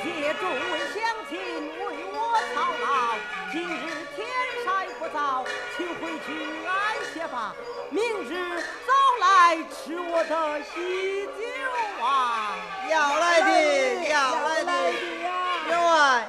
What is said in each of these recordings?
借诸位乡亲为我操劳，今日天晒不早，请回去安歇吧。明日早来吃我的喜酒啊！ 要来的，要来的呀！员外，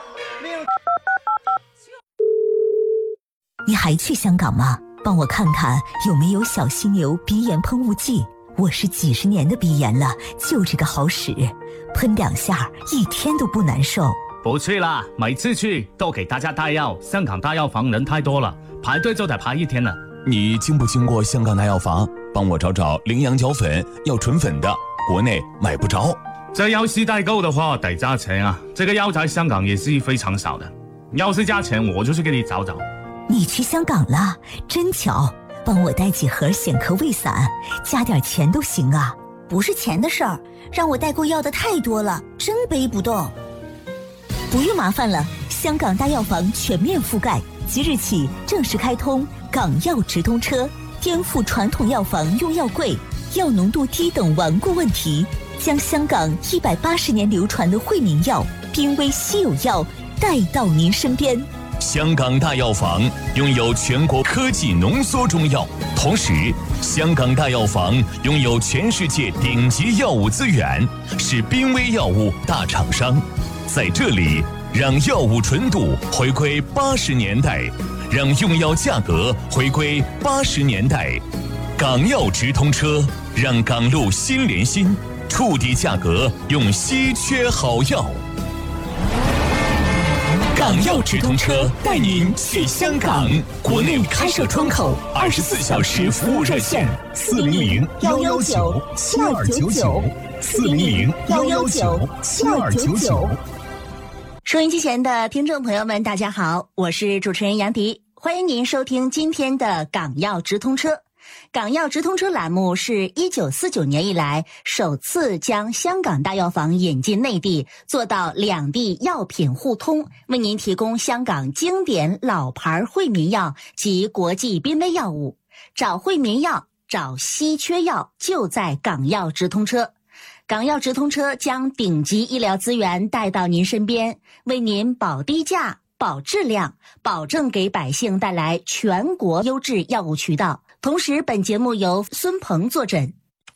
你还去香港吗？帮我看看有没有小犀牛鼻炎喷雾剂。我是几十年的鼻炎了，就这个好使，喷2下一天都不难受。 不去啦，每次去都给大家带药，香港大药房人太多了，排队就得排1天了。 你经不经过香港大药房？帮我找找羚羊角粉，要纯粉的，国内买不着。 这要是代购的话得加钱啊，这个药在香港也是非常少的，要是加钱我就去给你找找。 你去香港了，真巧，帮我带几盒显科胃散，加点钱都行啊。 不是钱的事儿，让我代购要的太多了，真背不动。 不用麻烦了，香港大药房全面覆盖，即日起正式开通港药直通车，颠覆传统药房用药贵、药浓度低等顽固问题，将香港180年流传的惠民药、濒危稀有药带到您身边。 香港大药房拥有全国科技浓缩中药，同时香港大药房拥有全世界顶级药物资源，是濒危药物大厂商。在这里，让药物纯度回归80年代，让用药价格回归80年代。港药直通车，让港路心连心，触底价格用稀缺好药。港药直通车带您去香港，国内开设窗口，24小时服务热线，400-119-7299，400-119-7299。 收音机前的听众朋友们，大家好，我是主持人杨迪，欢迎您收听今天的港药直通车。港药直通车栏目是1949年以来首次将香港大药房引进内地，做到两地药品互通，为您提供香港经典老牌惠民药及国际濒危药物。找惠民药，找稀缺药，就在港药直通车。港药直通车将顶级医疗资源带到您身边，为您保低价、保质量，保证给百姓带来全国优质药物渠道。同时，本节目由孙鹏坐诊。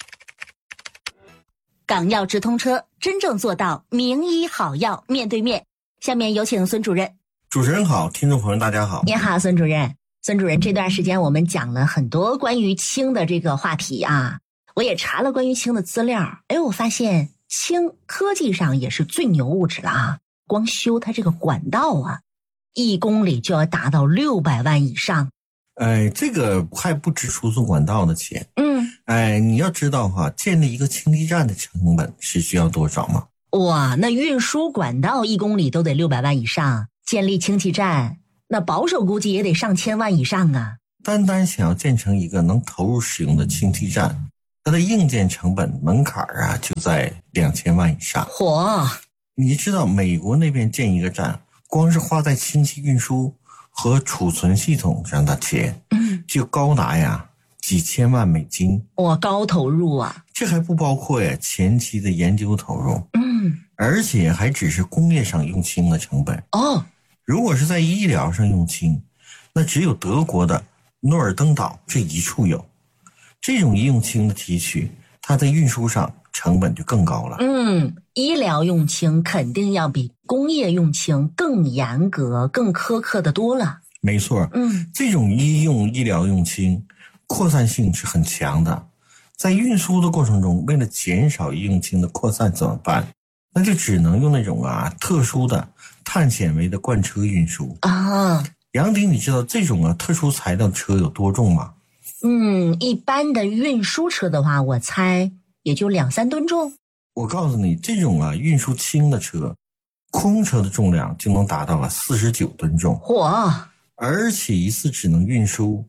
港药直通车真正做到名医好药面对面。下面有请孙主任。 主持人好，听众朋友大家好。 您好，孙主任。孙主任，这段时间我们讲了很多关于氢的这个话题啊，我也查了关于氢的资料。我发现氢科技上也是最牛物质了啊！光修它这个管道啊，1公里就要达到600万以上。 这个还不止输送管道的钱。你要知道哈，建立一个氢气站的成本是需要多少吗？ 哇，那运输管道1公里都得600万以上，建立氢气站，那保守估计也得上千万以上啊。 单单想要建成一个能投入使用的氢气站，它的硬件成本门槛啊就在2000万以上。 嚯！ 你知道美国那边建一个站，光是花在氢气运输和储存系统上的钱，就高达几千万美金。 哇，高投入啊！ 这还不包括前期的研究投入。而且还只是工业上用氢的成本。如果是在医疗上用氢，那只有德国的诺尔登岛这一处有。这种医用氢的提取，它在运输上成本就更高了。 医疗用氢肯定要比工业用氢更严格、更苛刻的多了。 没错。这种医疗用氢扩散性是很强的。在运输的过程中，为了减少医用氢的扩散怎么办？那就只能用那种特殊的碳纤维的罐车运输啊。杨迪，你知道这种特殊材料的车有多重吗？ 一般的运输车的话，我猜也就2-3吨重。 我告诉你，这种运输氢的车，空车的重量就能达到了49吨重。 嚯！ 而且一次只能运输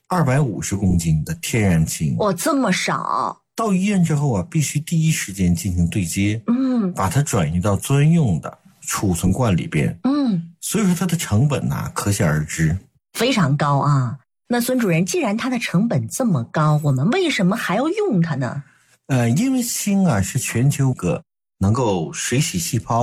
250公斤的天然氢。 哇，这么少！ 到医院之后必须第一时间进行对接，把它转移到专用的储存罐里边。所以说它的成本可想而知， 非常高啊。那孙主任，既然它的成本这么高，我们为什么还要用它呢？ 因为氢是全球能够水洗细胞、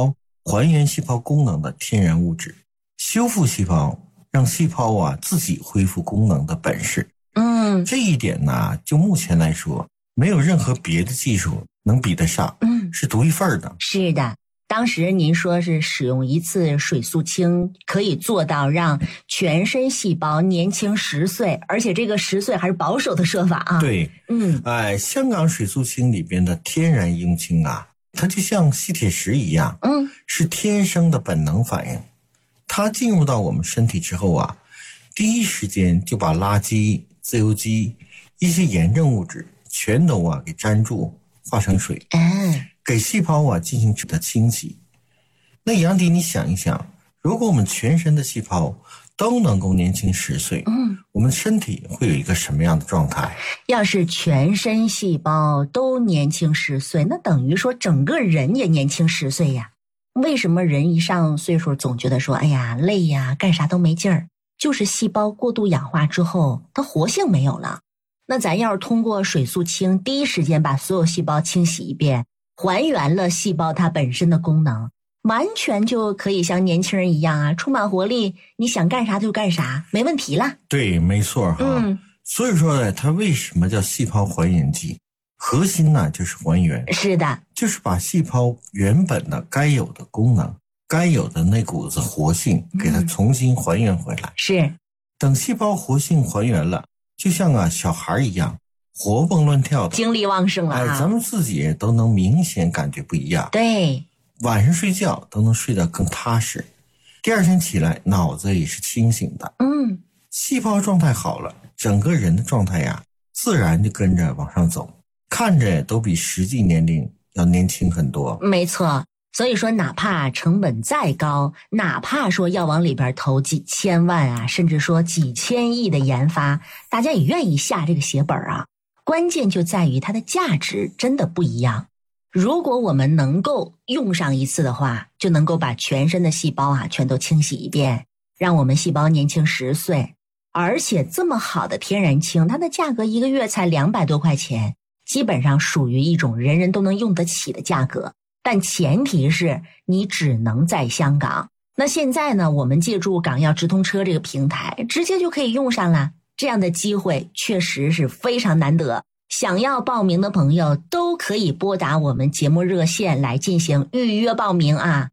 还原细胞功能的天然物质，修复细胞，让细胞啊自己恢复功能的本事。这一点呢，就目前来说，没有任何别的技术能比得上，是独一份的。 是的，当时您说是使用一次水素氢可以做到让全身细胞年轻10岁，而且这个10岁还是保守的说法啊。 对，香港水素氢里边的天然医用氢啊，它就像吸铁石一样，是天生的本能反应。它进入到我们身体之后啊，第一时间就把垃圾、自由基、一些炎症物质全都给粘住，化成水，给细胞进行的清洗。那杨迪，你想一想，如果我们全身的细胞都能够年轻10岁，我们身体会有一个什么样的状态？ 要是全身细胞都年轻10岁，那等于说整个人也年轻10岁呀。为什么人一上岁数总觉得说，哎呀，累呀，干啥都没劲儿？就是细胞过度氧化之后，它活性没有了。那咱要是通过水素氢第一时间把所有细胞清洗一遍，还原了细胞它本身的功能，完全就可以像年轻人一样啊，充满活力，你想干啥就干啥，没问题了。 对，没错哈。所以说呢，它为什么叫细胞还原剂？核心呢就是还原。 是的， 就是把细胞原本的该有的功能，该有的那股子活性给它重新还原回来。 是， 等细胞活性还原了，就像小孩一样活蹦乱跳的， 精力旺盛了咱们自己都能明显感觉不一样。 对， 晚上睡觉都能睡得更踏实，第二天起来脑子也是清醒的。细胞状态好了，整个人的状态呀，自然就跟着往上走，看着都比实际年龄要年轻很多。 没错，所以说哪怕成本再高，哪怕说要往里边投几千万啊，甚至说几千亿的研发，大家也愿意下这个血本啊。关键就在于它的价值真的不一样。如果我们能够用上一次的话，就能够把全身的细胞全都清洗一遍，让我们细胞年轻10岁。而且这么好的天然氢，它的价格1个月才200多块钱，基本上属于一种人人都能用得起的价格。但前提是你只能在香港。那现在呢，我们借助港药直通车这个平台，直接就可以用上了。这样的机会确实是非常难得。想要报名的朋友都可以拨打我们节目热线来进行预约报名啊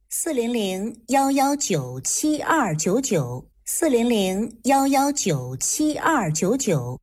，400-119-7299 400-119-7299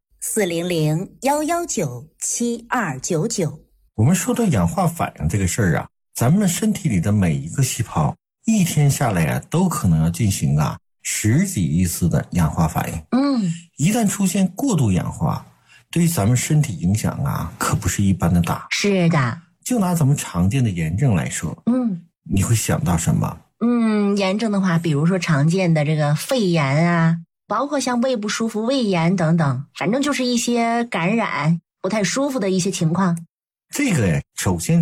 400-119-7299。 我们说到氧化反应这个事儿咱们身体里的每一个细胞一天下来都可能要进行10几亿次的氧化反应。一旦出现过度氧化，对于咱们身体影响可不是一般的大。 是的， 就拿咱们常见的炎症来说，你会想到什么？ 炎症的话，比如说常见的这个肺炎包括像胃不舒服、胃炎等等，反正就是一些感染不太舒服的一些情况。 这个首先